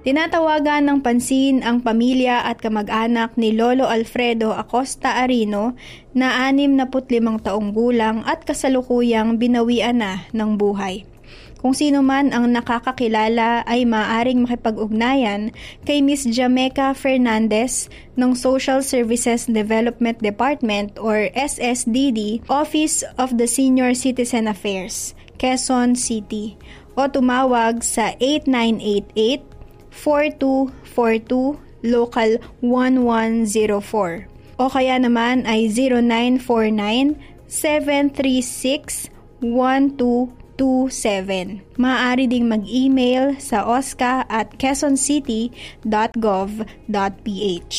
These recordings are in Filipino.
Tinatawagan ng pansin ang pamilya at kamag-anak ni Lolo Alfredo Acosta Arino na 65 taong gulang at kasalukuyang binawian na ng buhay. Kung sino man ang nakakakilala ay maaaring makipag-ugnayan kay Ms. Jameca Fernandez ng Social Services Development Department or SSDD, Office of the Senior Citizen Affairs, Quezon City, o tumawag sa 8988-4242 Local 1104 o kaya naman ay 0949-736-1227. Maaari ding mag-email sa osca@quezoncity.gov.ph.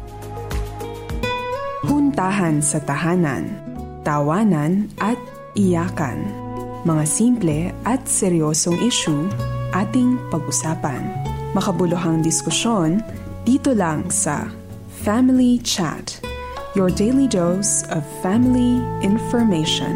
Puntahan sa tahanan, tawanan at iyakan. Mga simple at seryosong issue ating pag-usapan. Makabuluhang diskusyon dito lang sa Family Chat, your daily dose of family information.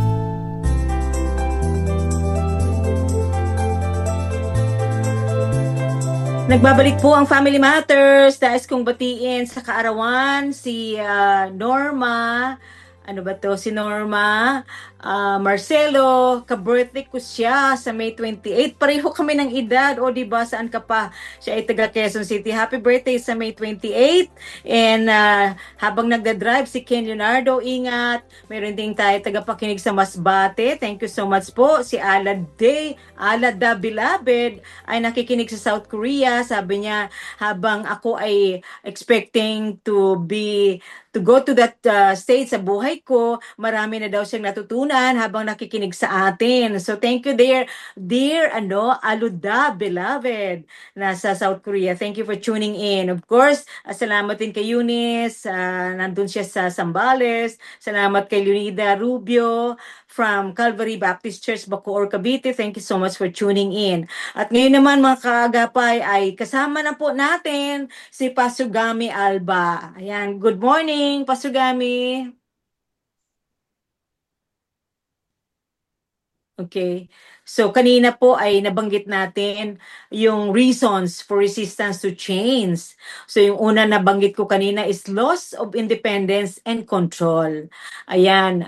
Nagbabalik po ang Family Matters. Nais kong batiin sa kaarawan si Norma. Ano ba to? Si Norma Marcelo, ka-birthday ko siya sa May 28. Pareho kami ng edad. O diba, saan ka pa? Siya ay taga Quezon City. Happy birthday sa May 28. And habang nagda-drive si Ken Leonardo, ingat. Meron din tayo taga-pakinig sa Masbate. Thank you so much po. Si Alada Bilabed ay nakikinig sa South Korea. Sabi niya, habang ako ay expecting to go to that state sa buhay ko, marami na daw siyang natutunan habang nakikinig sa atin. So thank you dear Aluda Beloved nasa South Korea. Thank you for tuning in. Of course, salamat din kay Eunice, nandun siya sa Zambales. Salamat kay Leonida Rubio from Calvary Baptist Church, Bacoor, Cavite. Thank you so much for tuning in. At ngayon naman mga kaagapay ay kasama na po natin si Pastor Gami Alba. Ayan, good morning Pastor Gami. Okay. So kanina po ay nabanggit natin yung reasons for resistance to change. So yung una nabanggit ko kanina is loss of independence and control. Ayan,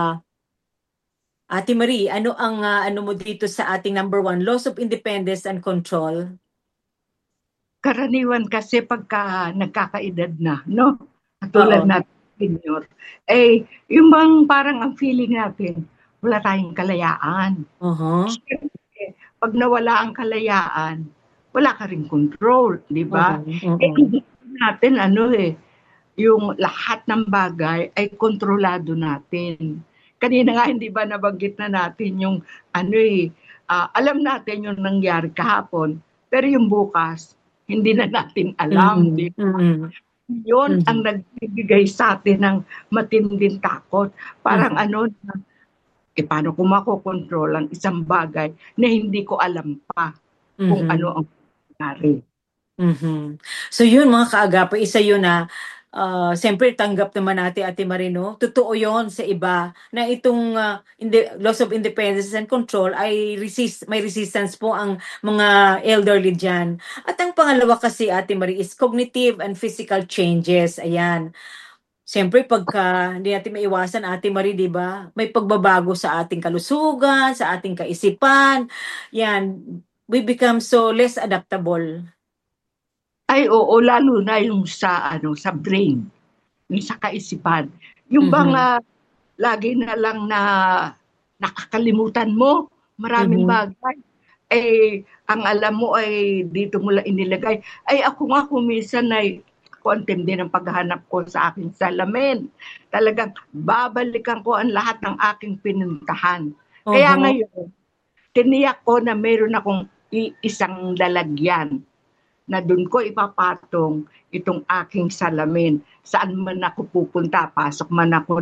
Ate Marie, ano ang ano mo dito sa ating number 1, loss of independence and control? Karaniwan kasi pagka nagkakaedad na, no? Katulad natin, senior. Eh, yung bang parang ang feeling natin, wala tayong kalayaan. Siyempre, pag nawala ang kalayaan, wala ka rin control, di ba? Eh, hindi natin, yung lahat ng bagay ay kontrolado natin. Kanina nga, hindi ba nabanggit na natin yung, alam natin yung nangyari kahapon, pero yung bukas, hindi na natin alam. Di ba? Yun ang nagbibigay sa atin ng matinding takot. Parang paano ko makokontrol ang isang bagay na hindi ko alam pa kung ano ang nangyari. So yun mga kaagapay, isa yun na siyempre tanggap naman natin Ate Marino. Totoo yun sa iba na itong loss of independence and control ay may resistance po ang mga elderly dyan. At ang pangalawa kasi Ate Marie is cognitive and physical changes. Ayan. Siyempre, pagka hindi natin maiwasan, Ate Marie, di ba? May pagbabago sa ating kalusugan, sa ating kaisipan. Yan, we become so less adaptable. Ay, oo, lalo na yung sa brain, yung sa kaisipan. Yung bang lagi na lang na nakakalimutan mo, maraming bagay. Eh, ang alam mo ay dito mo lang inilagay. Ay, ako nga kumisan ay kontem din ang paghahanap ko sa aking salamin. Talagang babalikan ko ang lahat ng aking pinuntahan. Kaya ngayon, tiniyak ko na meron akong isang lalagyan na doon ko ipapatong itong aking salamin. Saan man ako pupunta, pasok man ako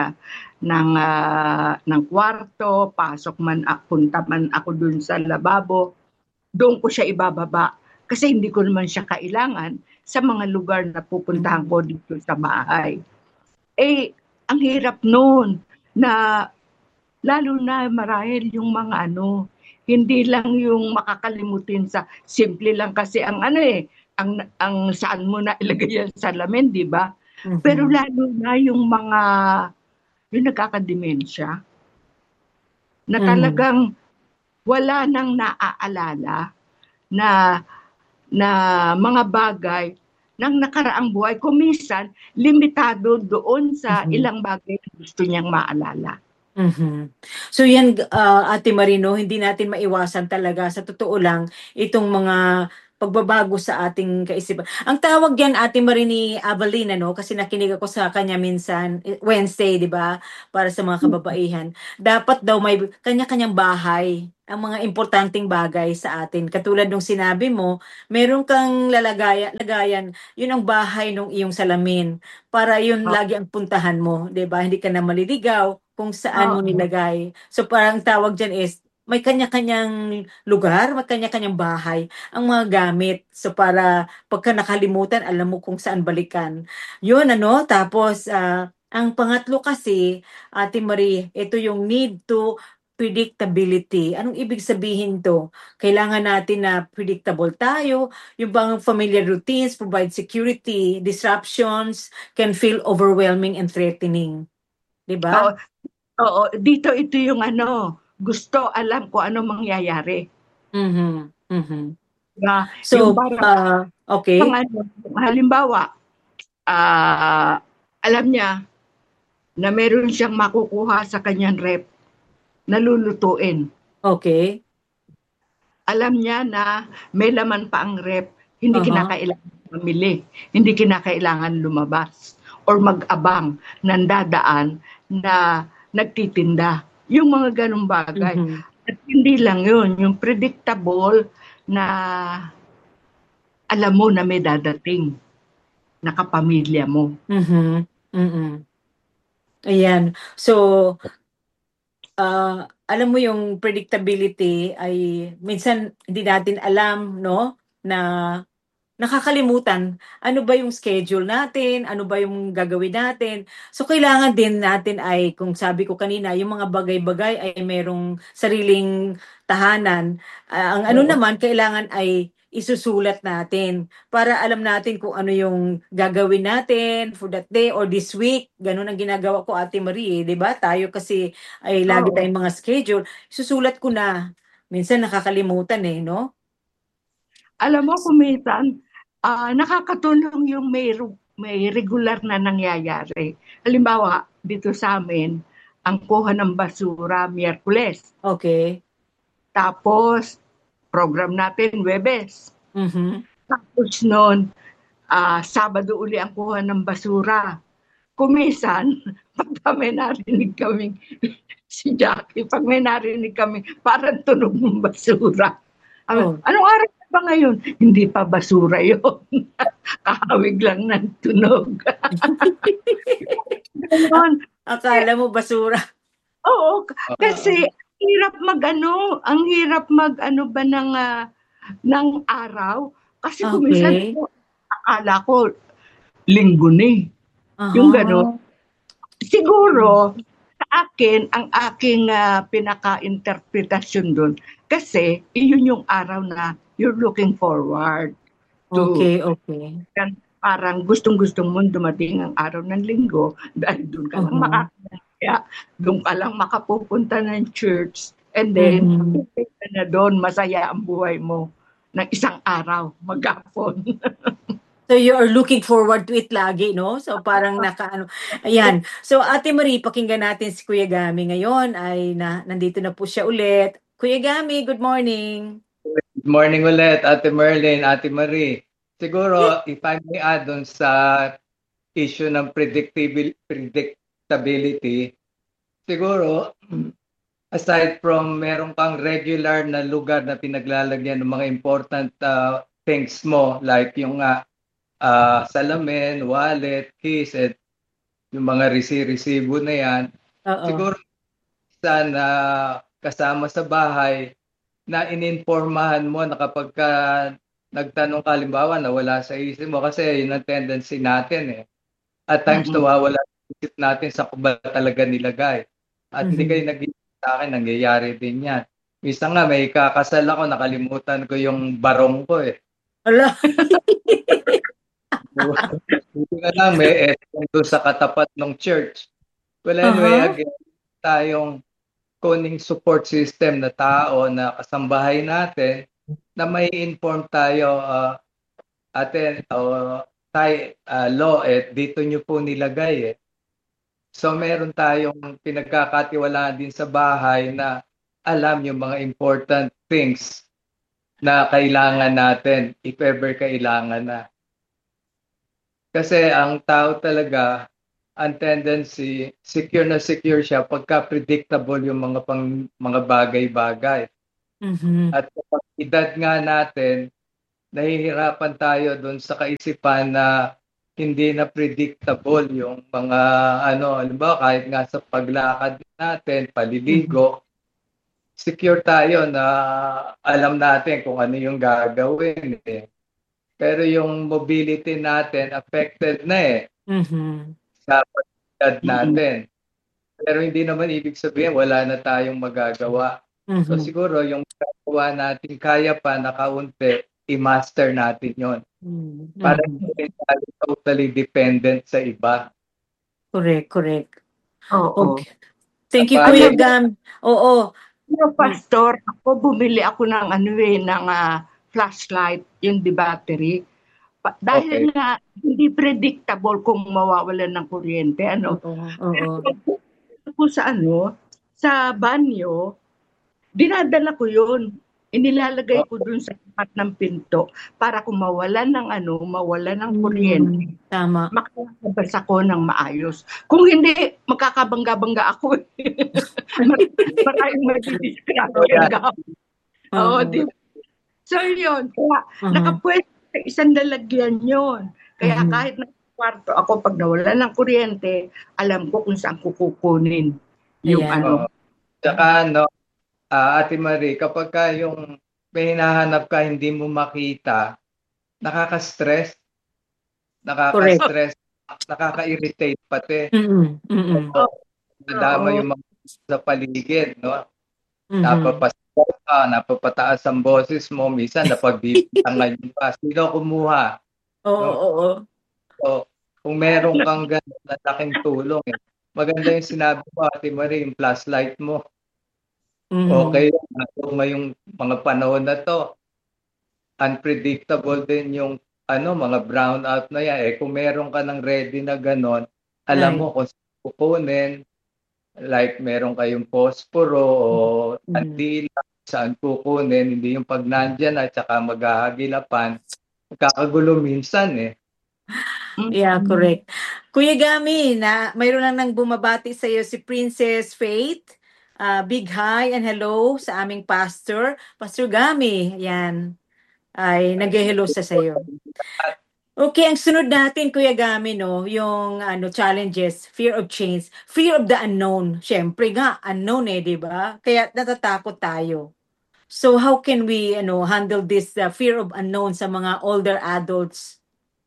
ng kwarto, punta man ako doon sa lababo, doon ko siya ibababa. Kasi hindi ko naman siya kailangan sa mga lugar na pupuntahan ko dito sa bahay. Eh, ang hirap noon na lalo na marahil yung mga hindi lang yung makakalimutin sa simple lang kasi ang ang saan mo na ilagay yan sa salamin, di ba? Pero lalo na yung mga yung nagkakademensya na talagang wala nang naaalala na mga bagay ng nakaraang buhay. Kung minsan, limitado doon sa ilang bagay na gusto niyang maalala. So yan, Ate Marino, hindi natin maiwasan talaga sa totoo lang itong mga pagbabago sa ating kaisipan. Ang tawag yan, Ate Marini Avalin, ano, kasi nakinig ako sa kanya minsan, Wednesday, di ba? Para sa mga kababaihan. Dapat daw may kanya-kanyang bahay ang mga importanteng bagay sa atin. Katulad nung sinabi mo, meron kang lagayan, yun ang bahay ng iyong salamin. Para yun lagi ang puntahan mo, di ba? Hindi ka na maliligaw kung saan mo nilagay. So parang tawag dyan is, may kanya-kanyang lugar, may kanya-kanyang bahay ang mga gamit. So para pagka nakalimutan, alam mo kung saan balikan. Yun, ano? Tapos, ang pangatlo kasi, Ate Marie, ito yung need to predictability. Anong ibig sabihin to? Kailangan natin na predictable tayo. Yung bang familiar routines provide security, disruptions can feel overwhelming and threatening. Diba? Oo, dito ito yung gusto alam ko ano mangyayari. So, okay. Halimbawa, alam niya na meron siyang makukuha sa kanyang rep na lulutuin. Okay. Alam niya na may laman pa ang rep, hindi kinakailangan mamili, hindi kinakailangan lumabas or mag-abang ng dadaan na nagtitinda. Yung mga ganong bagay. At hindi lang yun, yung predictable na alam mo na may dadating na kapamilya mo. Ayan. So, alam mo yung predictability ay minsan hindi natin alam, no? Na nakakalimutan, ano ba yung schedule natin, ano ba yung gagawin natin. So, kailangan din natin ay, kung sabi ko kanina, yung mga bagay-bagay ay merong sariling tahanan. Ang ano naman, kailangan ay isusulat natin para alam natin kung ano yung gagawin natin for that day or this week. Ganun ang ginagawa ko, Ate Marie, di ba? Tayo kasi ay lagi tayong mga schedule. Isusulat ko na. Minsan nakakalimutan no? Alam mo kung minsan, nakakatulong yung may regular na nangyayari. Halimbawa, dito sa amin, ang kuha ng basura, Miyerkules. Okay. Tapos, program natin, Webes. Tapos noon, Sabado uli ang kuha ng basura. Kumisan, pag may narinig kami, si Jackie, pag may narinig kami, parang tunog ng basura. Anong araw ba ngayon? Hindi pa basura yun. Kahawig lang ng tunog. Akala mo basura. Oo, kasi hirap ang hirap ba ng araw. Kasi kuminsan, akala ko, linggo ni. Yung gano'n. Siguro, sa akin, ang aking pinaka-interpretasyon doon, kasi iyon yung araw na you're looking forward to. Okay. Parang gustong-gustong mo dumating ang araw ng linggo dahil doon ka lang makakaya, doon ka lang makapupunta ng church, and then, ka na doon, masaya ang buhay mo ng isang araw, maghapon. So you are looking forward to it lagi, no? So parang Ayan. So Ate Marie, pakinggan natin si Kuya Gami ngayon. Ay nandito na po siya ulit. Kuya Gami, good morning. Good morning ulit, Ate Merlin, Ate Marie. Siguro, if I may add on sa issue ng predictability, siguro, aside from meron kang regular na lugar na pinaglalagyan ng mga important things mo, like yung salamin, wallet, keys, at yung mga resibo na yan, siguro sana kasama sa bahay na ininformahan mo na kapag nagtanong ka, halimbawa, na wala sa isip mo, kasi yun ang tendency natin At times nawawala sa isip natin sa kung ba talaga nilagay. At hindi kayo nag-iisip sa akin, nangyayari din yan. Minsan nga may kakasal ako, nakalimutan ko yung barong ko eh. Ala. Buti na lang may doon sa katapat ng church. Well, anyway, again, tayong kuning support system na tao na kasambahay natin na may inform tayo atin law dito nyo po nilagay eh. So meron tayong pinagkakatiwalaan din sa bahay na alam yung mga important things na kailangan natin if ever kailangan na. Kasi ang tao talaga, ang tendency, secure na secure siya pagka predictable yung mga bagay-bagay. At kapag edad nga natin, nahihirapan tayo doon sa kaisipan na hindi na predictable yung mga halimbawa kahit nga sa paglakad natin, paliligo, secure tayo na alam natin kung ano yung gagawin eh. Pero yung mobility natin affected na eh. Sa pag-edad natin. Pero hindi naman ibig sabihin wala na tayong magagawa. So siguro yung magagawa natin kaya pa na kaunti, i-master natin yon. Para hindi tayo totally dependent sa iba. Correct. Oo. Okay. Thank you, Kuya Gam. Oo. Pastor, ako bumili ako ng ng flashlight, yung battery. Dahil nga hindi predictable kung mawawalan ng kuryente, Pero sa sa banyo, dinadala ko 'yun. Inilalagay ko dun sa tapat ng pinto para kung mawalan ng kuryente. Tama. Makakabas ako ng maayos. Kung hindi, makakabangga-bangga ako. Maraming magdidiskrasya. Oo, di ba? So yun, kaya nakapwede sa isang lalagyan yun. Kaya kahit na kwarto ako, pag nawala ng kuryente, alam ko kung saan ko kukunin yung Tsaka Ate Marie, kapag yung may hinahanap ka, hindi mo makita, nakaka-stress, nakaka-irritate pati. Nadama yung mga sa paligid, no? Napapataas ang boses mo, minsan napagbibitangan yung pa. Sino kumuha? Oo. So, kung meron kang gano'n na laking tulong, maganda yung sinabi mo, Ate Marie, yung flashlight mo. Okay, ngayong mga panahon na to, unpredictable din yung mga brownout na yan. Kung meron ka ng ready na gano'n, alam mo kung saan kukunin, like meron kayong posporo o andila, saan kukunin, hindi yung pag nandyan at saka maghahagilapan, magkakagulo minsan eh. Yeah, correct. Kuya Gami, mayroon nang bumabati sa iyo si Princess Faith. Big hi and hello sa aming pastor, Pastor Gami. Yan. Ay nag-hello sa iyo. Okay, ang sunod natin, Kuya Gami, yung challenges, fear of change, fear of the unknown. Syempre nga, unknown di ba? Kaya natatakot tayo. So how can we handle this fear of unknown sa mga older adults?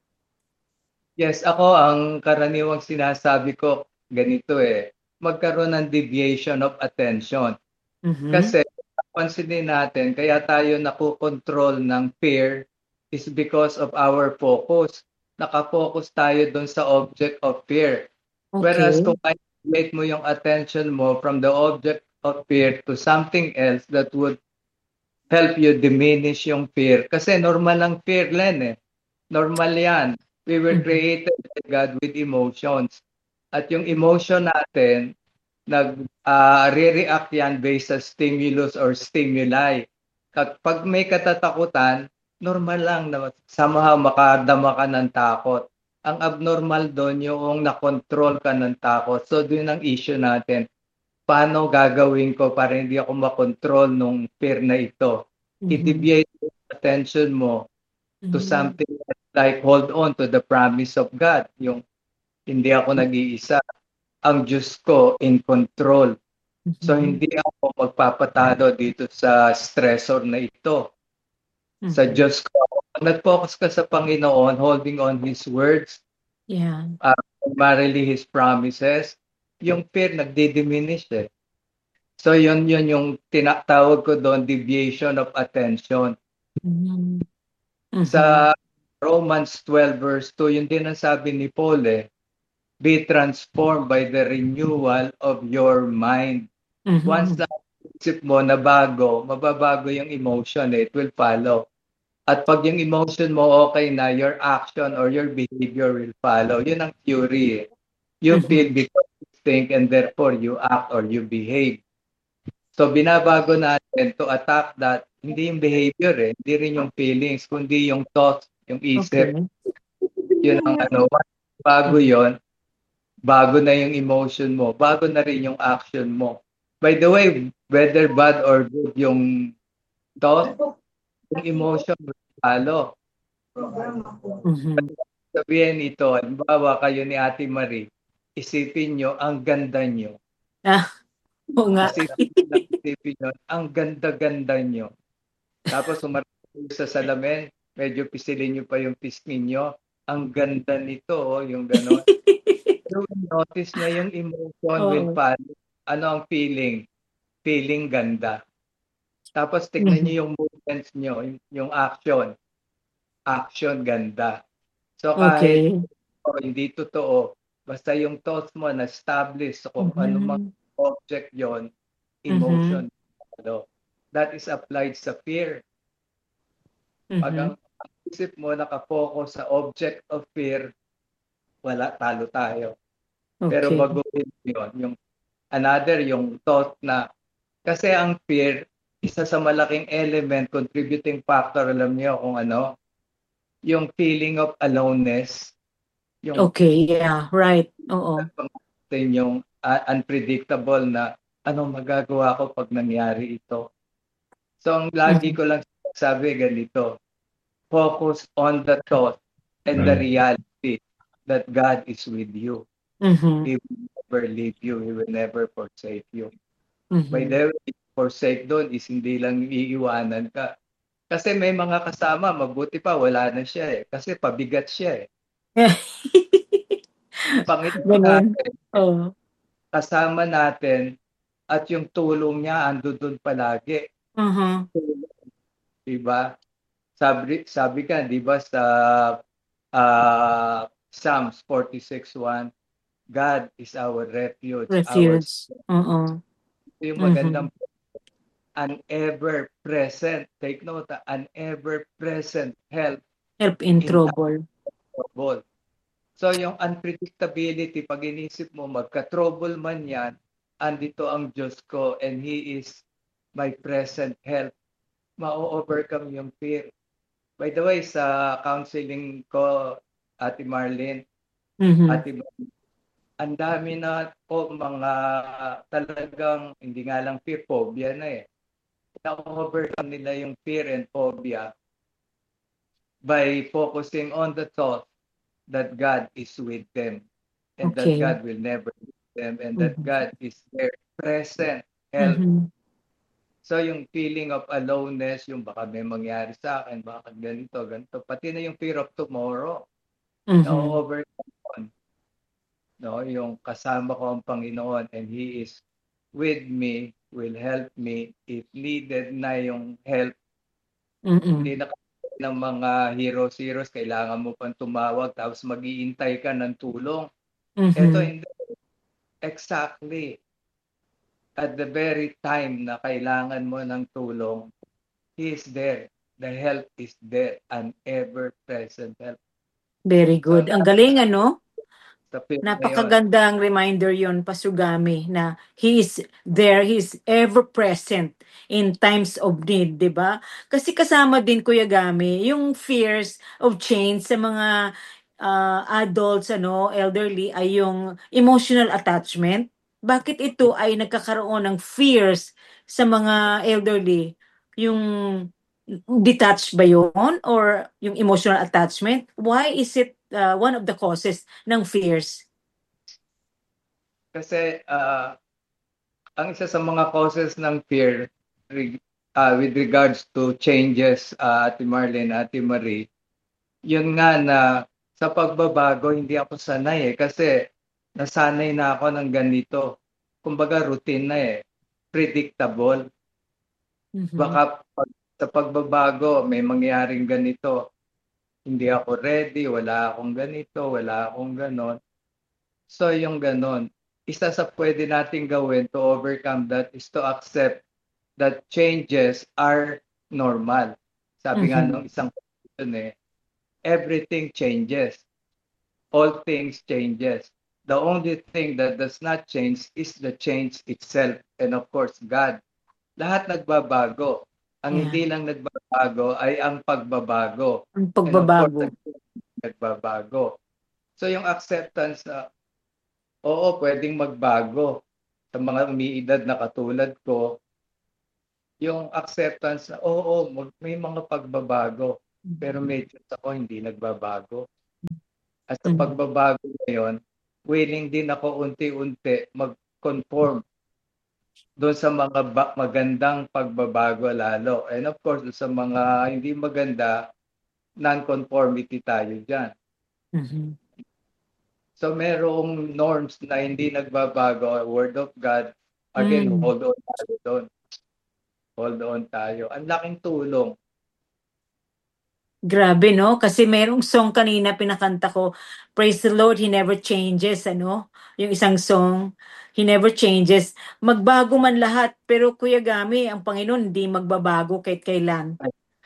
Yes, ako ang karaniwang sinasabi ko ganito magkaroon ng deviation of attention. Kasi pansinin natin, kaya tayo nakokontrol ng fear is because of our focus. Nakafocus tayo doon sa object of fear. Whereas kung i-relate mo yung attention mo from the object of fear to something else that would help you diminish yung fear. Kasi normal ang fear, Len Normal yan. We were created by God with emotions. At yung emotion natin, re-react yan based sa stimulus or stimuli. Pag may katatakutan, normal lang na somehow makadama ka ng takot. Ang abnormal doon yung na-control ka ng takot. So doon ang issue natin. Paano gagawin ko para hindi ako makontrol nung fear na ito? I-deviate yung attention mo to something like hold on to the promise of God. Yung hindi ako nag-iisa. Ang Diyos ko in control. So hindi ako magpapatalo dito sa stressor na ito. Sa Diyos ko. Nag-focus ka sa Panginoon, holding on His words, primarily His promises, yung fear nagdi-diminish So yun yung tinatawag ko doon, deviation of attention. Mm-hmm. Sa Romans 12 verse 2, yun din ang sabi ni Paul be transformed by the renewal of your mind. Once na isip mo na bago, mababago yung emotion, it will follow. At pag yung emotion mo okay na, your action or your behavior will follow. Yun ang theory. You feel because you think and therefore you act or you behave. So binabago natin to attack that, hindi yung behavior hindi rin yung feelings, kundi yung thoughts, yung isip. Yun ang bago yon, bago na yung emotion mo, bago na rin yung action mo. By the way, whether bad or good yung thought, yung emotion will follow. Sabihin ito, halimbawa kayo ni Ate Marie, isipin nyo, ang ganda nyo. Oo nga. Isipin nyo, ang ganda-ganda nyo. Tapos umarap sa salamin, medyo pisilin nyo pa yung pisngi nyo. Ang ganda nito, yung gano'n. So, notice niya yung emotion will follow. Ano ang feeling? Feeling ganda. Tapos tignan niyo yung movements nyo, yung action. Action ganda. So kahit hindi totoo, basta yung thoughts mo na-establish kung ano mang object yon, emotion. That is applied sa fear. Pag ang isip mo nakafocus sa object of fear, wala, talo tayo. Pero baguhin yun, yung another, yung thought na, kasi ang fear, isa sa malaking element, contributing factor, alam niyo kung ano, yung feeling of aloneness. Yung, right. Oo. Yung unpredictable na, anong magagawa ko pag nangyari ito. So, ang lagi ko lang sabi ganito, focus on the thought and the reality that God is with you. He will never leave you. He will never forsake you. By the way, forsake doon is hindi lang iiwanan ka. Kasi may mga kasama, mabuti pa, wala na siya kasi pabigat siya Panginoon natin, kasama natin, at yung tulong niya ando doon palagi. Diba? Sabi ka, diba sa Psalms 46:1, God is our refuge. Yung magandang an ever-present, take note, an ever-present help in trouble. So yung unpredictability, pag inisip mo, magka-trouble man yan, andito ang Diyos ko and He is my present help. Ma-overcome yung fear. By the way, sa counseling ko, Ate Marlene, Ate Marlene, ang dami na po mga talagang hindi nga lang fear, phobia na na-overcome nila yung fear and phobia by focusing on the thought that God is with them and that God will never leave them and that God is their present help. So yung feeling of aloneness, yung baka may mangyari sa akin, baka ganito, pati na yung fear of tomorrow, na-overcome. No, yung kasama ko ang Panginoon and He is with me, will help me if needed na yung help. Hindi na ng mga heroes, kailangan mo pang tumawag tapos mag-iintay ka ng tulong. Ito hindi. Exactly. At the very time na kailangan mo ng tulong, He is there. The help is there. An ever-present help. Very good. Ang galing, ano? Napakagandang reminder yon, Pastor Gami, na He is there, He is ever present in times of need, di ba? Kasi kasama din, Kuya Gami, yung fears of change sa mga adults, elderly, ay yung emotional attachment. Bakit ito ay nagkakaroon ng fears sa mga elderly? Yung detached ba yun? Or yung emotional attachment? Why is it one of the causes ng fears? Kasi ang isa sa mga causes ng fear with regards to changes, Ate Marlene, Ate Marie, yun nga na sa pagbabago, hindi ako sanay kasi nasanay na ako ng ganito. Kumbaga routine na predictable. Baka sa pagbabago, may mangyaring ganito. Hindi ako ready, wala akong ganito, wala akong ganon. So yung ganon, isa sa pwede nating gawin to overcome that is to accept that changes are normal. Sabi nga nung isang person everything changes. All things changes. The only thing that does not change is the change itself. And of course, God. Lahat nagbabago. Ang hindi lang nagbabago ay ang pagbabago. Ang pagbabago. And of course, nagbabago. So yung acceptance na, oo, pwedeng magbago. Sa mga umiidad na katulad ko, yung acceptance na, oo, may mga pagbabago. Pero medyo ako hindi nagbabago. At sa pagbabago ngayon, willing din ako unti-unti mag-conform doon sa mga magandang pagbabago lalo. And of course, sa mga hindi maganda, non-conformity tayo dyan. So merong norms na hindi nagbabago, Word of God, again, hold on tayo doon. Hold on tayo. Ang laking tulong. Grabe, no? Kasi merong song kanina pinakanta ko, Praise the Lord, He never changes, ano? Yung isang song, He never changes. Magbago man lahat, pero Kuya Gami, ang Panginoon hindi magbabago kahit kailan.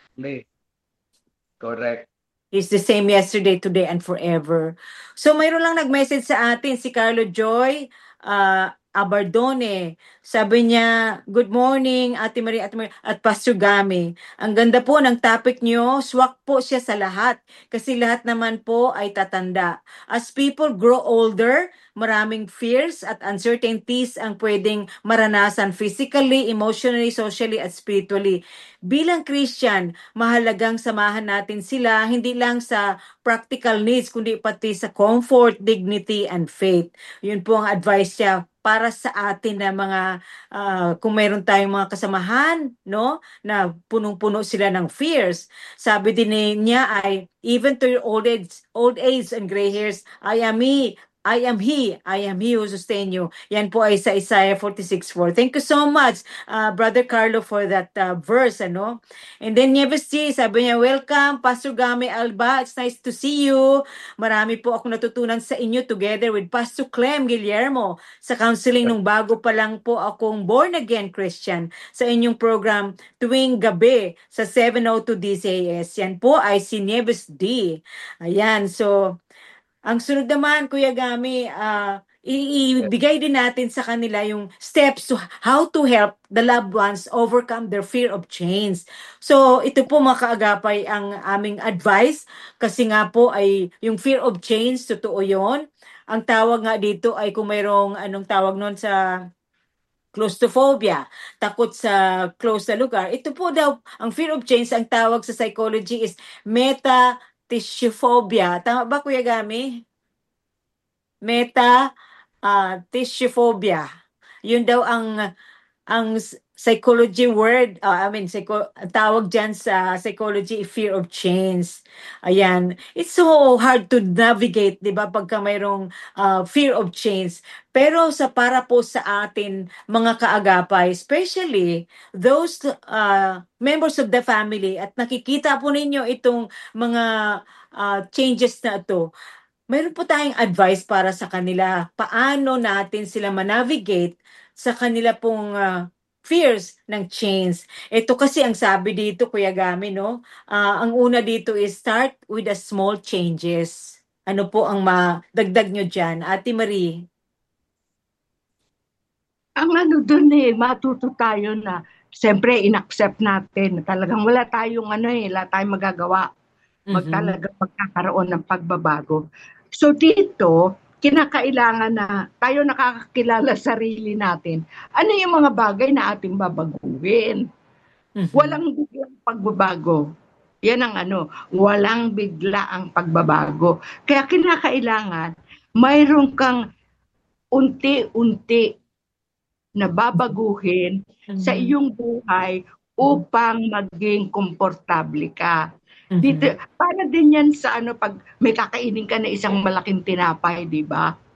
Correct. He's the same yesterday, today, and forever. So mayroon lang nag-message sa atin, si Carlo Joy, Abardone. Sabi niya, good morning, Ate Marie at Pastor Gami. Ang ganda po ng topic niyo, swak po siya sa lahat. Kasi lahat naman po ay tatanda. As people grow older, maraming fears at uncertainties ang pwedeng maranasan physically, emotionally, socially, at spiritually. Bilang Christian, mahalagang samahan natin sila, hindi lang sa practical needs, kundi pati sa comfort, dignity, and faith. Yun po ang advice niya para sa atin na mga kung mayroon tayong mga kasamahan, no, na punong-puno sila ng fears. Sabi din niya ay, even to your old age and gray hairs, I am He who sustain you. Yan po ay sa Isaiah 46:4. Thank you so much, Brother Carlo, for that verse, ano. And then Nieves G, sabi niya, welcome, Pastor Gami Alba. It's nice to see you. Marami po ako natutunan sa inyo together with Pastor Clem Guillermo sa counseling nung bago pa lang po akong born again Christian sa inyong program tuwing gabi sa 7:02 DCAS. Yan po ay si Nieves D. Ayan, so ang sunod naman, Kuya Gami, ibigay din natin sa kanila yung steps to how to help the loved ones overcome their fear of change. So, ito po mga kaagapay ang aming advice kasi nga po ay yung fear of change, totoo yon. Ang tawag nga dito ay kung mayroong anong tawag nun sa claustrophobia, takot sa close na lugar. Ito po daw, ang fear of change, ang tawag sa psychology is metatischophobia. Tama ba, Kuya Gami? Metatischophobia. Yun daw ang psychology word, tawag dyan sa psychology, fear of change. Ayan. It's so hard to navigate, di ba, pagka mayroong fear of change. Pero para po sa atin, mga kaagapay, especially those members of the family, at nakikita po ninyo itong mga changes na ito, mayroon po tayong advice para sa kanila. Paano natin sila manavigate sa kanila pong fears ng change. Ito kasi ang sabi dito, Kuya Gami, no? Ang una dito is start with the small changes. Ano po ang madagdag nyo dyan? Ate Marie? Ang doon matuto tayo na siyempre inaccept natin. Talagang wala tayong wala tayong magagawa. Talagang magkakaroon ng pagbabago. So dito, kinakailangan na tayo nakakakilala sarili natin. Ano yung mga bagay na ating babaguhin? Walang biglang pagbabago. Yan ang walang bigla ang pagbabago. Kaya kinakailangan, mayroon kang unti-unti na babaguhin sa iyong buhay upang maging komportable ka. Dito, para din yan sa pag may kakainin ka na isang malaking tinapay, di ba?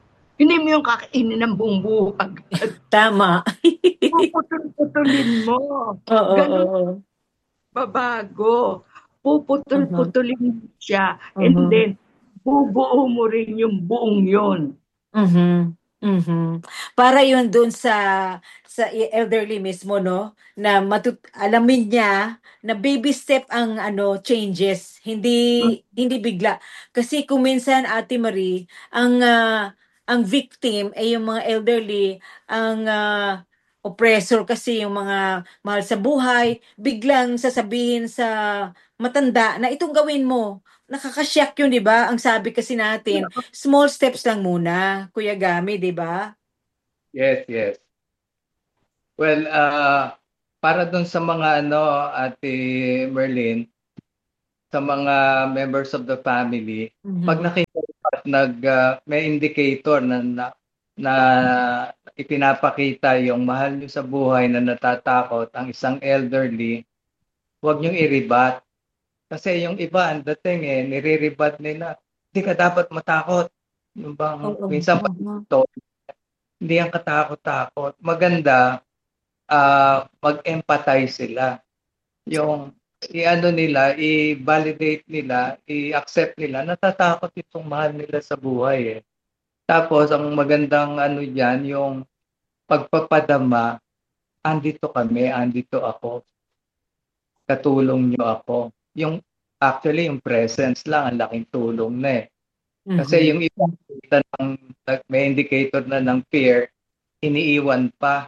Hindi mo yung kakainin ng buong buo agad. Tama. Puputol-putulin mo. Oo, Ganun oo. babago. Puputol-putulin mo siya. And then, bubuo mo rin yung buong yun. Mhm. Mhm. Para yun dun sa elderly mismo, no? Na alamin niya na baby step ang changes, hindi bigla. Kasi kung minsan Ate Marie, ang victim ay yung mga elderly, ang oppressor kasi yung mga mahal sa buhay, biglang sasabihin sa matanda na itong gawin mo. Nakakashock yun, di ba? Ang sabi kasi natin, small steps lang muna, Kuya Gami, di ba? Yes, yes. Well, para dun sa mga Ate Merlin, sa mga members of the family, pag nakita at may indicator na ipinapakita yung mahal nyo sa buhay na natatakot ang isang elderly, huwag niyong iribat. Kasi yung iba, ang dating nire-rebat nila, hindi ka dapat matakot. Yung bang, minsan pa ito, hindi ang katakot-takot. Maganda, mag-empathize sila. Yung nila, i-validate nila, i-accept nila, natatakot itong mahal nila sa buhay Tapos, ang magandang diyan, yung pagpapadama, andito kami, andito ako, katulong nyo ako. Actually, yung presence lang, ang laking tulong na Kasi yung iba, may indicator na ng fear, iniiwan pa.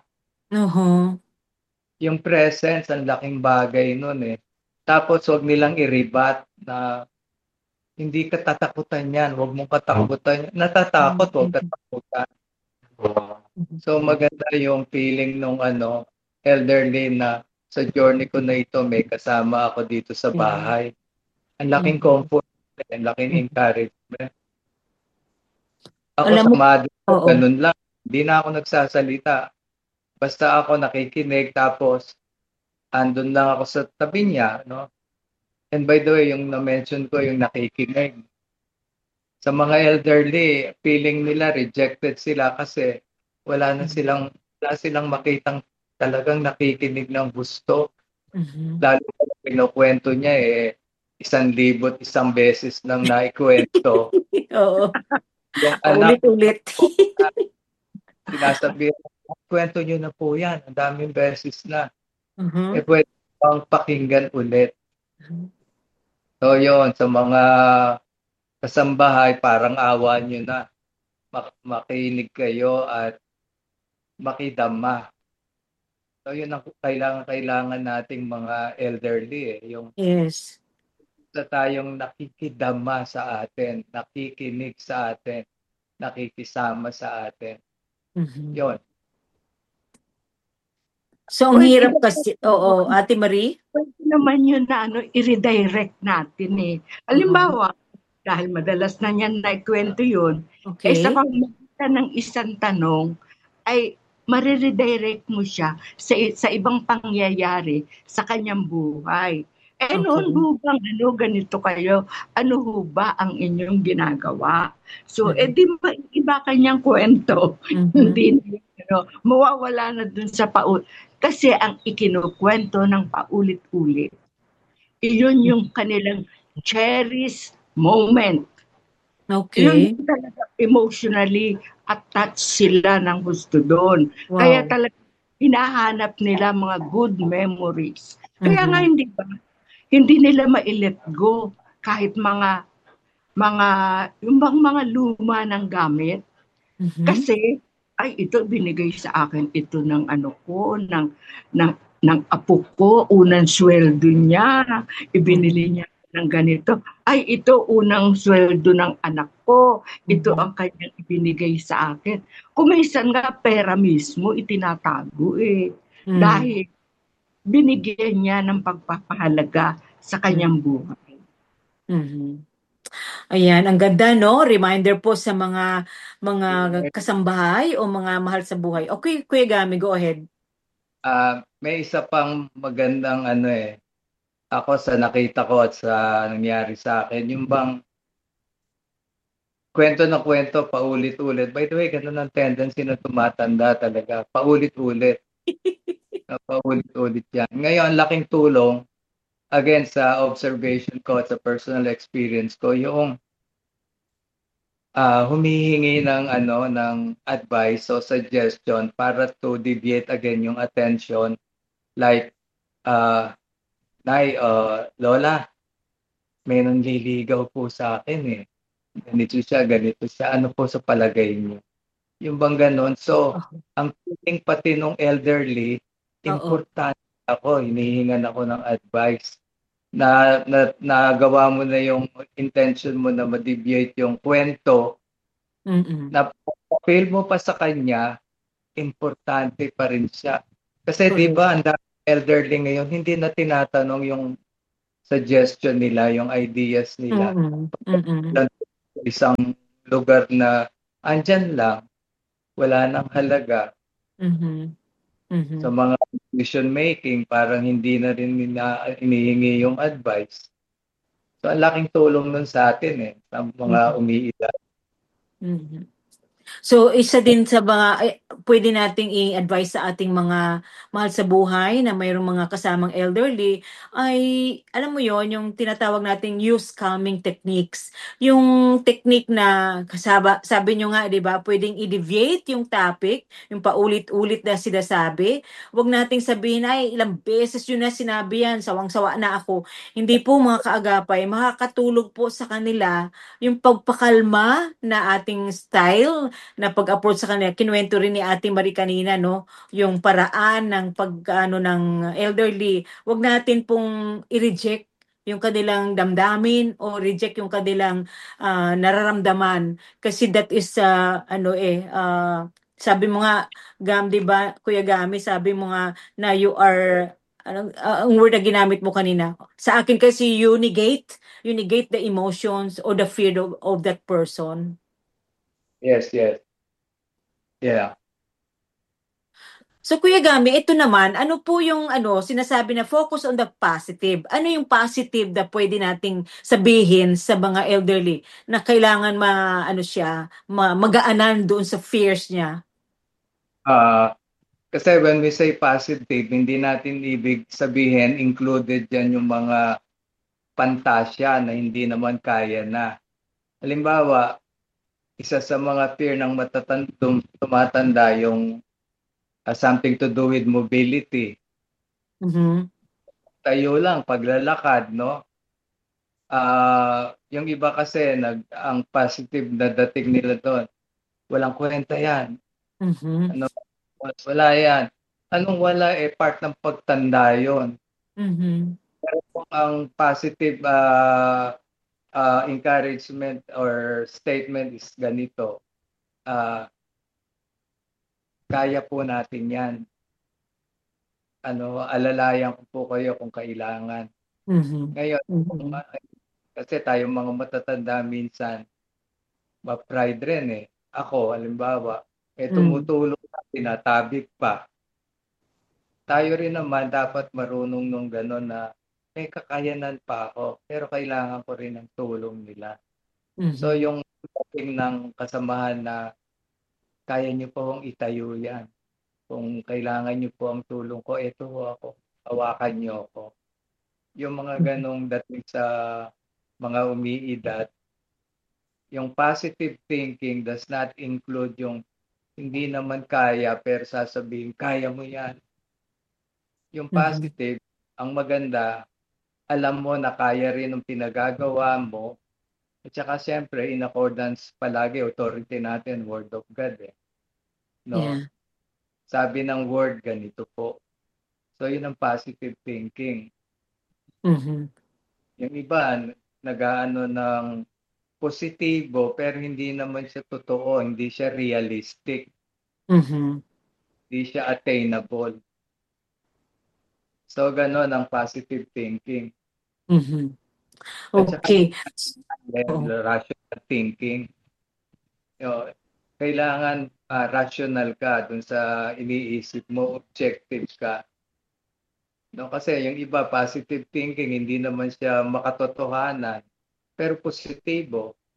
Yung presence, ang laking bagay nun Tapos, huwag nilang iribat na hindi ka tatakutan yan, huwag mong katakutan. Natatakot, huwag katakutan. So, maganda yung feeling nung elderly na sa journey ko na ito, may kasama ako dito sa bahay. Ang laking comfort, ang laking encouragement. Ako sa mother, ganun lang. Hindi na ako nagsasalita. Basta ako nakikinig, tapos andun lang ako sa tabi niya, no? And by the way, yung na-mention ko, yung nakikinig. Sa mga elderly, feeling nila rejected sila kasi wala silang makitang talagang nakikinig ng gusto. Lalo na pinukwento niya 1,000 beses nang naikwento. Oo. Yung anak, ulit-ulit. sinasabihan, kwento niyo na po yan. Ang daming beses na. Pwede pang pakinggan ulit. So yun, sa mga kasambahay, parang awa nyo na. Makinig kayo at makidama. So yun ang kailangan nating mga elderly Yung yes. Tayong nakikidama sa atin, nakikinig sa atin, nakikisama sa atin. Yun. So, ang hirap kasi, oo, Ate Marie? Pwede naman yun na i-redirect natin Halimbawa, dahil madalas na niyan naikwento yun, sa pamamagitan ng isang tanong, ay mariredirect mo siya sa ibang pangyayari sa kanyang buhay. Noon ho bang ganito kayo? Ano ho ba ang inyong ginagawa? So, di ba iba kanyang kwento? Hindi mawawala na dun sa kasi ang ikinukwento ng paulit-ulit, iyon yung kanilang cherished moment. Okay. Yun talaga emotionally attached sila ng gusto doon. Wow. Kaya talaga hinahanap nila mga good memories. Kaya nga hindi nila ma-let go kahit mga luma ng gamit. Kasi ito binigay sa akin ito ng ng apo ko, unang sweldo niya, ibinili niya ng ganito. Ito unang sweldo ng anak ko, ito ang kanyang ibinigay sa akin. Kuminsan nga pera mismo itinatago dahil binigyan niya ng pagpapahalaga sa kanyang buhay. Ayan, ang ganda Reminder po sa mga kasambahay o mga mahal sa buhay. Okay, Kuya Gami, go ahead. May isa pang magandang ako sa nakita ko at sa nangyari sa akin, yung bang kwento na kwento, paulit-ulit. By the way, ganun ang tendency na tumatanda talaga. Paulit-ulit. Paulit-ulit yan. Ngayon, ang laking tulong, again, sa observation ko at sa personal experience ko, yung humihingi ng advice o suggestion para to deviate again yung attention. Like, Nay, Lola, may nanliligaw po sa akin eh. Ganito siya. Ano po sa palagay niyo? Yung bang ganon. So, ang feeling pati nung elderly, importante ako, hinihingan ako ng advice. Nagawa mo na yung intention mo na ma-deviate yung kwento, na feel mo pa sa kanya, importante pa rin siya. Kasi di ba, ang elderly ngayon, hindi na tinatanong yung suggestion nila, yung ideas nila. Isang lugar na andyan lang, wala nang halaga. Sa mga decision making, parang hindi na rin inihingi yung advice. So, ang laking tulong nun sa atin sa mga umiidad. So, isa din sa mga pwede nating i-advise sa ating mga mahal sa buhay na mayroong mga kasamang elderly ay, alam mo yon, yung tinatawag nating use calming techniques. Yung technique na sabi nyo nga, di ba, pwedeng i-deviate yung topic, yung paulit-ulit na sinasabi. Huwag nating sabihin, ay, ilang beses yun na sinabi yan, sawang-sawa na ako. Hindi po, mga kaagapay, makakatulog po sa kanila yung pagpakalma na ating style na pag-approach sa kanila. Kinuwento rin ni Ate Marie kanina, no, yung paraan ng pag-ano ng elderly. Wag natin pong i-reject yung kanilang damdamin o reject yung kanilang nararamdaman, kasi that is sabi mo nga, Gam, 'di ba, Kuya Gami, sabi mo nga na you are ang word na ginamit mo kanina. Sa akin kasi, you negate the emotions or the fear of that person. Yes. Yeah. So Kuya Gami, ito naman, ano po yung sinasabi na focus on the positive? Ano yung positive na pwede nating sabihin sa mga elderly na kailangan magaanan doon sa fears niya? Kasi when we say positive, hindi natin ibig sabihin included yan yung mga pantasya na hindi naman kaya na. Halimbawa, isa sa mga fear ng tumatanda yung something to do with mobility. Tayo lang, paglalakad, no? Yung iba kasi, ang positive na dating nila doon, walang kwenta yan. Wala yan. Anong wala? Part ng pagtanda yun. Pero kung ang positive encouragement or statement is ganito, kaya po natin yan. Alalayan ko po kayo kung kailangan. Ngayon, kasi tayong mga matatanda minsan, ma-pride rin Ako, halimbawa, tumutulong na, tinatabik pa. Tayo rin naman dapat marunong nung gano'n na may kakayanan pa ako, pero kailangan ko rin ng tulong nila. So yung dating ng kasamahan na kaya niyo po akong itayo yan. Kung kailangan niyo po ang tulong ko, eto ako, hawakan niyo ako. Yung mga ganong dating sa mga umiidad, yung positive thinking does not include yung hindi naman kaya pero sasabihin, kaya mo yan. Yung positive, ang maganda, alam mo na kaya rin ang pinagagawa mo. At saka siyempre, in accordance palagi, authority natin, Word of God No? Yeah. Sabi ng Word, ganito po. So, yun ang positive thinking. Yung iba, nag-aano ng positibo, pero hindi naman siya totoo, hindi siya realistic. Hindi siya attainable. So, gano'n ang positive thinking. Okay. Rational thinking. Kailangan rational ka dun sa iniisip mo, objective ka. No, kasi yung iba, positive thinking, hindi naman siya makatotohanan, pero positibo.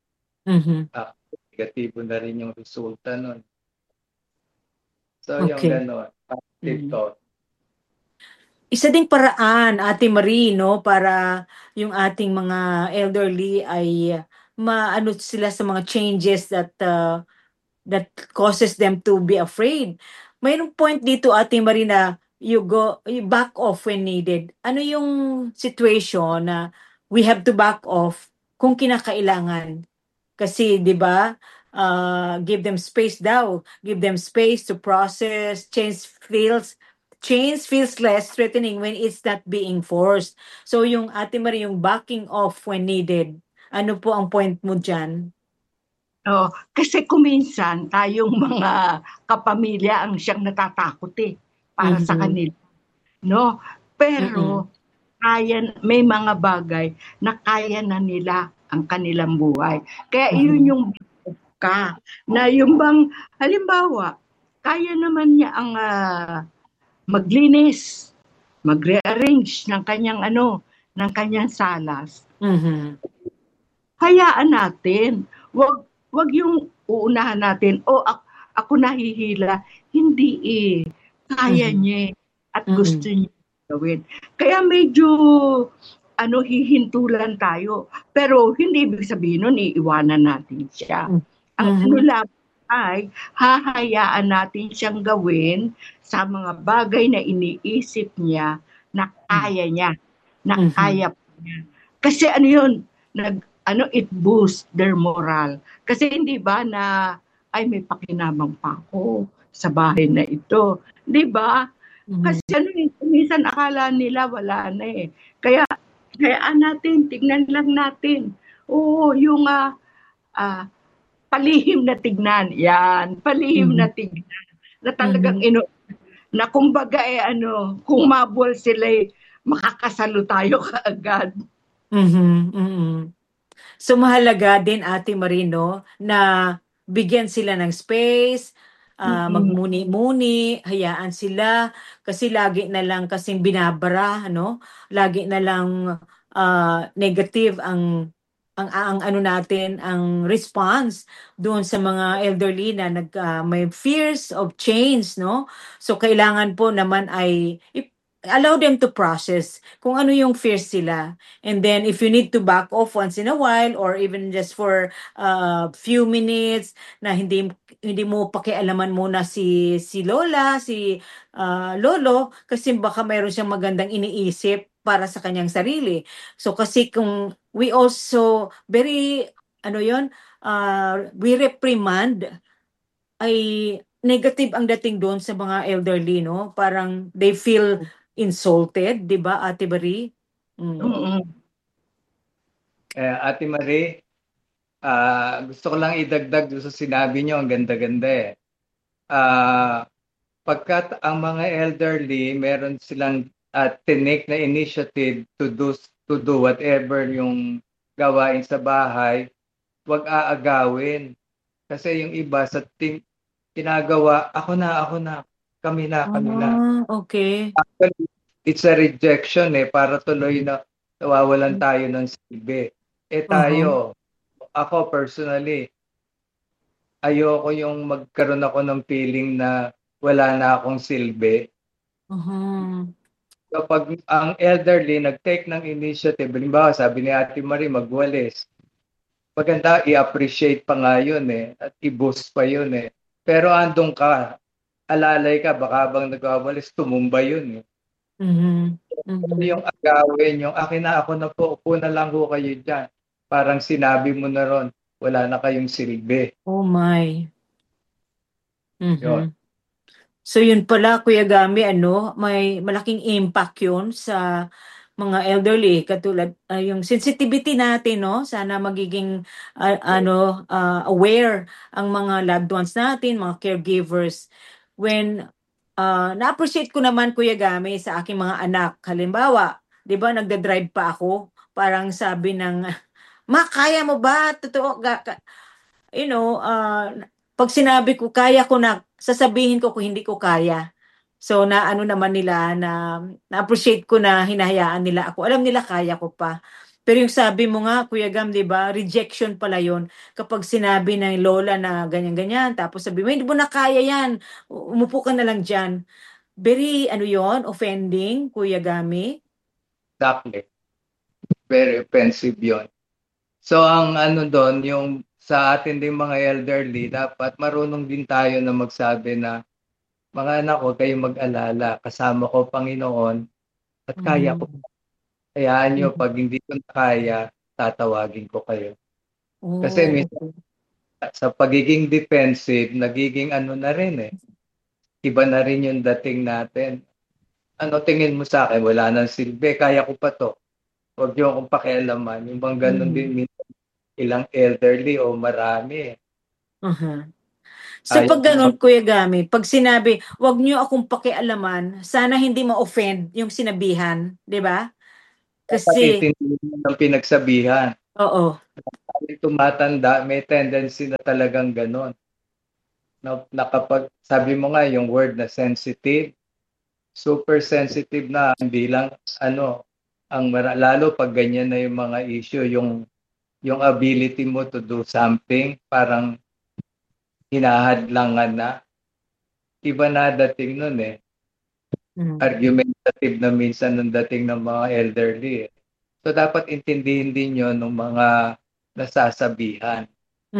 Mhm. Negatibo na rin yung resulta nun. So, yung Okay. gano'n, positive Mm. thought. Isa ding paraan, Ate Marie, no, para yung ating mga elderly ay maano sila sa mga changes that causes them to be afraid. Mayroong point dito, Ate Marie, na you back off when needed. Ano yung situation na we have to back off kung kinakailangan? Kasi, di ba, give them space daw. Give them space to process. Change feels less threatening when it's not being forced. So, yung Ate Marie, yung backing off when needed. Ano po ang point mo dyan? Oh, kasi kuminsan tayong mga kapamilya ang siyang natatakot para sa kanila, no? Pero may mga bagay na kaya na nila ang kanilang buhay. Kaya yun yung na yung bang halimbawa, kaya naman niya ang maglinis, mag-rearrange ng kanyang salas. Hayaan natin. Wag yung uunahan natin, ako nahihila. Hindi Kaya niya at gusto niya gawin. Kaya medyo hihintulan tayo. Pero hindi ibig sabihin nun, iiwanan natin siya. Ang lang ay hahayaan natin siyang gawin sa mga bagay na iniisip niya na kaya niya, na kaya niya. Kasi it boosts their moral. Kasi hindi ba na, may pakinabang pa ako sa bahay na ito. Hindi ba? Kasi minsan akala nila wala na Kaya natin, tignan lang natin. Yung palihim na tignan. Yan, palihim na tignan. Na talagang na kumbaga kung mabol sila makakasalo tayo kaagad. So mahalaga din, Ate Marino, na bigyan sila ng space, magmuni-muni, hayaan sila kasi lagi na lang kasing binabara, no? Lagi na lang negative ang ano natin, ang response doon sa mga elderly na may fears of change, no? So kailangan po naman ay allow them to process kung ano yung fears sila. And then if you need to back off once in a while or even just for few minutes na hindi mo pakialaman muna si lola, si lolo, kasi baka mayroon siyang magandang iniisip para sa kanyang sarili. So kasi kung we also we reprimand, ay negative ang dating doon sa mga elderly, no? Parang they feel insulted, di ba, Ate Marie? Ate Marie, gusto ko lang idagdag doon sa sinabi niyo, ang ganda-ganda pagkat ang mga elderly, meron silang tinake na initiative to do whatever yung gawain sa bahay, wag aagawin. Kasi yung iba sa team, ginagawa, ako na, kami na. Okay. Actually, it's a rejection para tuloy na nawawalan tayo ng silbi. Tayo, ako personally, ayoko yung magkaroon ako ng feeling na wala na akong silbi. Kapag ang elderly nag-take ng initiative, halimbawa sabi ni Ate Marie magwalis, maganda i-appreciate pa nga yun at i-boost pa yun Pero andun ka, alalay ka, baka bang nagwawalis, tumumba yun Yung agawin, yung akin na, ako na po, upo na lang ho kayo dyan. Parang sinabi mo na ron, wala na kayong silbi. Oh my. So yun pala, Kuya Gami, may malaking impact yun sa mga elderly, katulad yung sensitivity natin, no? Sana magiging aware ang mga loved ones natin, mga caregivers. When na-appreciate ko naman, Kuya Gami, sa aking mga anak. Halimbawa, 'di ba, nagda-drive pa ako, parang sabi ng ma, kaya mo ba? Totoo, pag sinabi ko kaya ko na, sasabihin ko kung hindi ko kaya. So naman nila na appreciate ko na hinahayaan nila ako. Alam nila kaya ko pa. Pero yung sabi mo nga, Kuya Gam, di ba, rejection pala yon kapag sinabi ng lola na ganyan-ganyan, tapos sabi mo, hindi mo na kaya yan, umupo ka na lang dyan. Very, ano yon offending, Kuya Gami? Exactly. Very offensive yon. So ang ano doon, yung sa atin ding mga elderly, dapat marunong din tayo na magsabi na, mga anak, huwag kayong mag-alala, kasama ko Panginoon at kaya ko. Hayaan nyo, pag hindi ko na kaya, tatawagin ko kayo. Kasi minsan, sa pagiging defensive, nagiging ano na rin eh. Iba na rin yung dating natin. Ano tingin mo sa akin? Wala nang silbi, kaya ko pa to. Huwag nyo akong pakialaman. Yung bang ganun din minsan, ilang elderly o marami eh. So pag ganun, Kuya Gami, pag sinabi, wag niyo akong pakialaman, sana hindi ma-offend yung sinabihan, di ba? Kasi, Itindihin ng pinagsabihan. oo. Tumatanda, may tendency na talagang ganun. Na kapag, sabi mo nga, yung word na sensitive, super sensitive na, hindi lang, ano, lalo pag ganyan na yung mga issue, yung ability mo to do something, parang hinahadlangan na. Iba na dating nun eh. Argumentative na minsan ng dating ng mga elderly eh. So dapat intindihin din yun ng mga nasasabihan.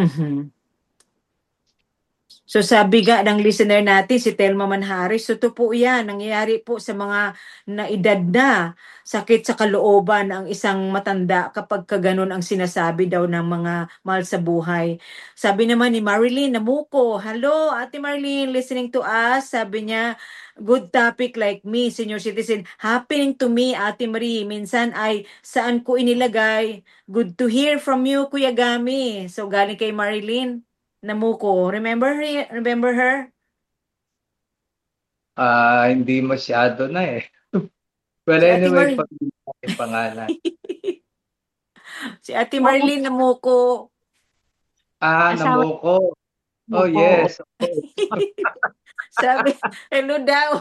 So sabi nga ng listener natin, si Telma Manharis, so po yan, nangyayari po sa mga naedad na sakit sa kalooban ang isang matanda kapag kaganon ang sinasabi daw ng mga mahal sa buhay. Sabi naman ni Marilyn Namuko, hello Ate Marilyn, listening to us. Sabi niya, good topic like me, senior citizen. Happening to me, Ate Marie. Minsan ay saan ko inilagay. Good to hear from you, Kuya Gami. So galing kay Marilyn Namuko. Remember her? Hindi masyado na eh. Well, Si anyway, pangalan. Si Ate Marlene Namuko. Namuko. Oh, yes. Sabi, hello daw.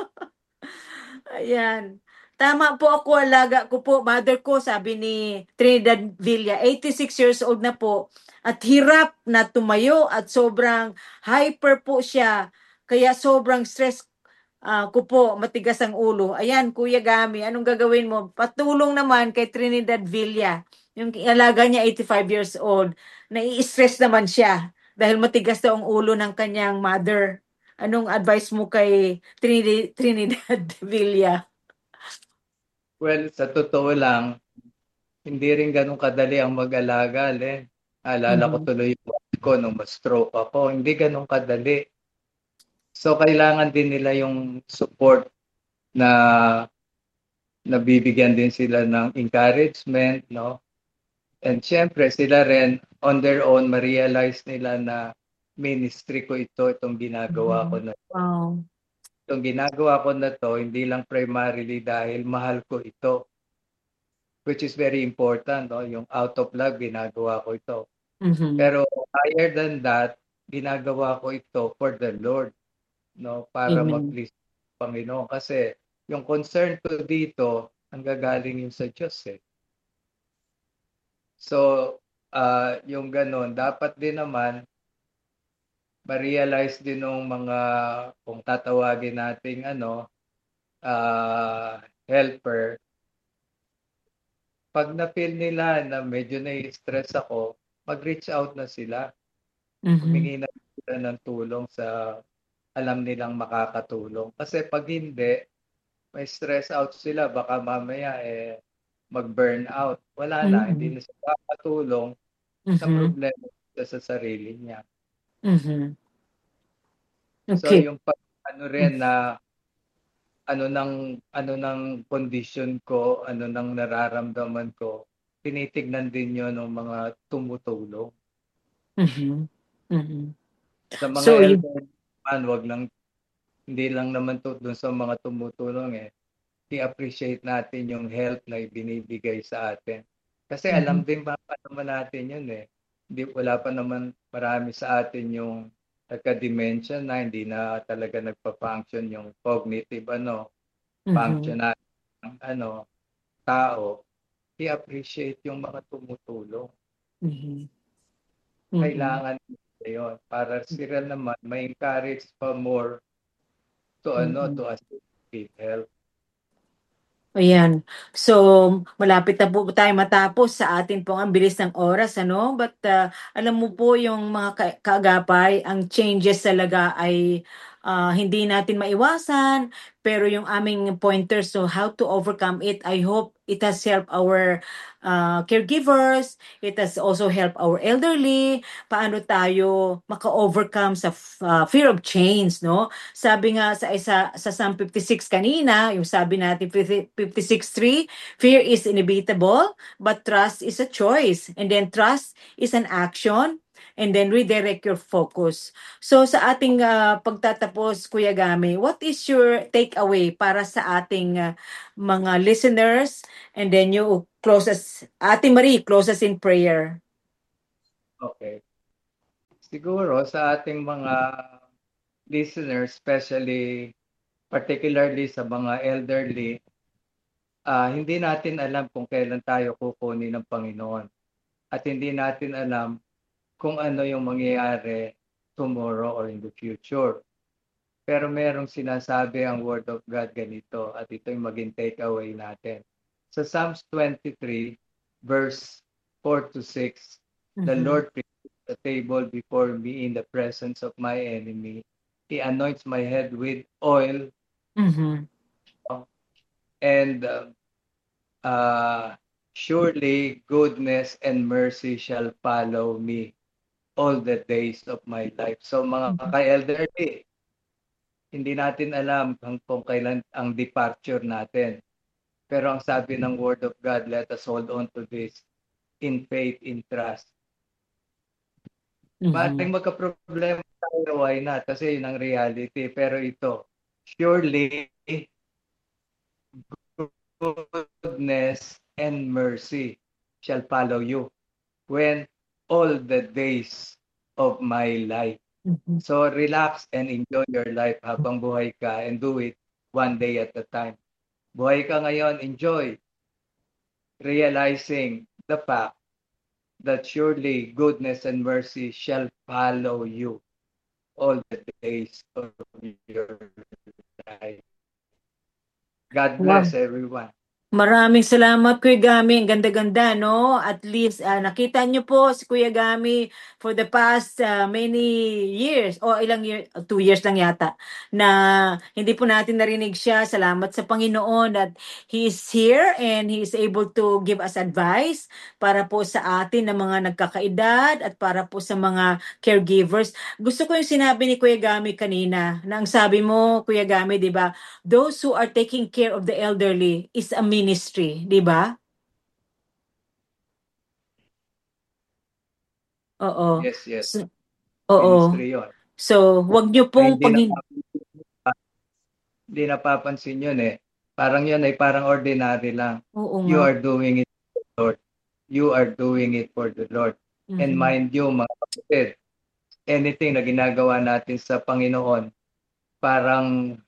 Ayan. Tama po ako, alaga ko po. Mother ko, sabi ni Trinidad Villa, 86 years old na po. At hirap na tumayo at sobrang hyper po siya. Kaya sobrang stress ko po, matigas ang ulo. Ayan, Kuya Gami, anong gagawin mo? Patulong naman kay Trinidad Villa. Yung alaga niya, 85 years old. Nai-stress naman siya dahil matigas daw ang ulo ng kanyang mother. Anong advice mo kay Trinidad Villa? Well, sa totoo lang, hindi rin ganun kadali ang mag-alaga, Len. Alala ko tuloy yung ko nung ma-stroke ako. Hindi ganun kadali. So, kailangan din nila yung support na nabibigyan din sila ng encouragement, no? And syempre, sila rin, on their own, ma-realize nila na ministry ko ito, itong ginagawa ko na ito. Wow. Itong ginagawa ko na to, hindi lang primarily dahil mahal ko ito, which is very important, no? Yung out of love, ginagawa ko ito. Pero higher than that, ginagawa ko ito for the Lord, no? Para mag-please Panginoon. Kasi yung concern ko dito, ang gagaling yung sa Diyos eh. So, yung ganon, dapat din naman ma-realize din ng mga, kung tatawagin nating helper, pag na-feel nila na medyo na-stress ako, mag-reach out na sila. Humingi na sila ng tulong sa alam nilang makakatulong. Kasi pag hindi, may stress out sila, baka mamaya mag-burn out. Wala na, hindi na sila makakatulong sa problema sa sarili niya. So yung rin na ano ng condition ko, ano ng nararamdaman ko, tinitignan din yun ng mga tumutulong. Sa mga elder man, hindi lang naman to dun sa mga tumutulong i-appreciate natin yung help na ibinibigay sa atin. Kasi alam din pa naman natin yun wala pa naman marami sa atin yung nagka-dementia na hindi na talaga nagpa-function yung cognitive function ng tao. i-appreciate yung mga tumutulong. Mhm. Kailangan nila yun para sila naman may encourage pa more to to assist people. Ayan. So, malapit na po tayo matapos sa atin pong ang bilis ng oras, ano? But alam mo po yung mga kaagapay, ang changes talaga ay hindi natin maiwasan, pero yung aming pointers, so how to overcome it, I hope it has helped our caregivers, it has also helped our elderly, paano tayo maka-overcome sa fear of change, no? Sabi nga sa Psalm 56 kanina, yung sabi natin 56:3, fear is inevitable, but trust is a choice. And then trust is an action. And then redirect your focus. So sa ating pagtatapos, Kuya Gami, what is your takeaway para sa ating mga listeners? And then you close us, Ate Marie, close us in prayer. Okay. Siguro sa ating mga listeners, particularly sa mga elderly, hindi natin alam kung kailan tayo kukunin ng Panginoon. At hindi natin alam kung ano yung mangyayari tomorrow or in the future. Pero merong sinasabi ang Word of God ganito, at ito yung maging takeaway natin. Sa Psalms 23, verse 4 to 6, the Lord prepares a table before me in the presence of my enemy. He anoints my head with oil. And surely goodness and mercy shall follow me all the days of my life. So mga ka-elderly, hindi natin alam kung kailan ang departure natin. Pero ang sabi ng Word of God, let us hold on to this in faith, in trust. Maring magka-problema tayo, why not? Kasi yun ang reality. Pero ito, surely goodness and mercy shall follow you when all the days of my life. So relax and enjoy your life habang buhay ka, and do it one day at a time. Buhay ka ngayon, enjoy, realizing the fact that surely goodness and mercy shall follow you all the days of your life. God bless everyone. Maraming salamat, Kuya Gami. Ang ganda-ganda, no? At least, nakita nyo po si Kuya Gami for the past many years, o ilang years, 2 years lang yata, na hindi po natin narinig siya. Salamat sa Panginoon that He is here and He is able to give us advice para po sa atin na mga nagkakaedad at para po sa mga caregivers. Gusto ko yung sinabi ni Kuya Gami kanina, na ang sabi mo, Kuya Gami, di ba, those who are taking care of the elderly is a ministry, di ba? Oo. Yes. Oo. Ministry yun. So, wag nyo pong hindi napapansin yun eh. Parang yun ay parang ordinary lang. Oo nga. You are doing it for the Lord. You are doing it for the Lord. And mind you, mga kapatid, anything na ginagawa natin sa Panginoon, parang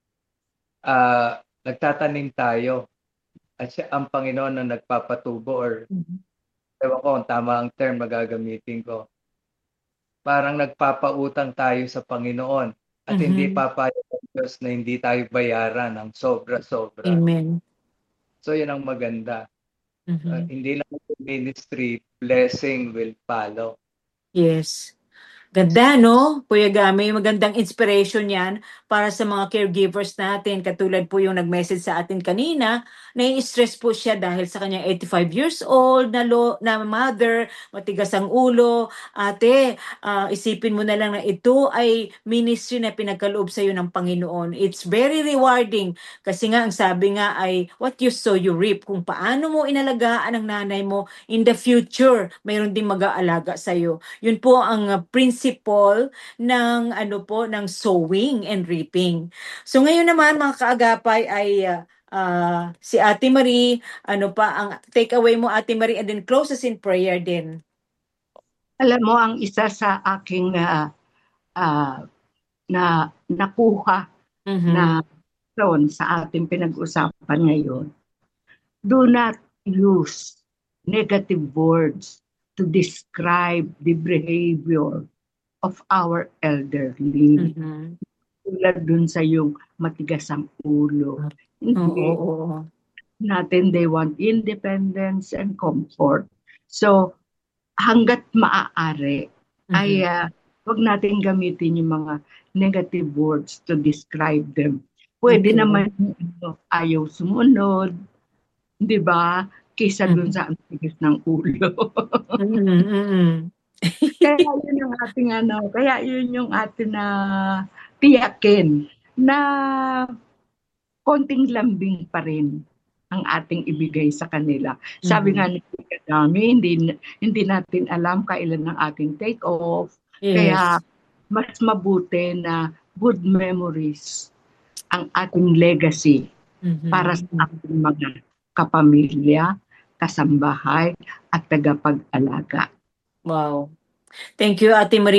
nagtatanim tayo. At siya ang Panginoon na nagpapatubo, or ewan ko kung tama ang term na gagamitin ko. Parang nagpapautang tayo sa Panginoon at hindi papayag ang Diyos na hindi tayo bayaran ng sobra-sobra. Amen. So yun ang maganda. Hindi lang ministry, blessing will follow. Yes. Ganda, no? Kuya Gami, magandang inspiration yan para sa mga caregivers natin. Katulad po yung nag-message sa atin kanina, nai-stress po siya dahil sa kanyang 85 years old na mother, matigas ang ulo. Ate, isipin mo na lang na ito ay ministry na pinagkaloob sa iyo ng Panginoon. It's very rewarding kasi nga ang sabi nga ay what you sow you reap. Kung paano mo inalagaan ang nanay mo, in the future, mayroon din mag-aalaga sa iyo. Yun po ang principle ng ng sowing and reaping. So ngayon naman mga kaagapay ay si Ate Marie, ano pa ang takeaway mo Ate Marie, and then close us in prayer din. Alam mo, ang isa sa aking na nakuha na sa ating pinag-usapan ngayon, do not use negative words to describe the behavior of our elderly. Tulad dun sa yung matigas ang ulo. Hindi natin, they want independence and comfort. So, hanggat maaari, ay wag natin gamitin yung mga negative words to describe them. Pwede naman ayaw sumunod, di ba? Kaysa dun sa antigas ng ulo. Kaya yun yung ating kaya yun yung ating tiyakin na konting lambing pa rin ang ating ibigay sa kanila. Sabi nga ni Dami, hindi natin alam kailan ang ating take off. Yes. Kaya mas mabuti na good memories ang ating legacy para sa ating mga kapamilya, kasambahay, at tagapag-alaga. Wow. Thank you, Ate Maria.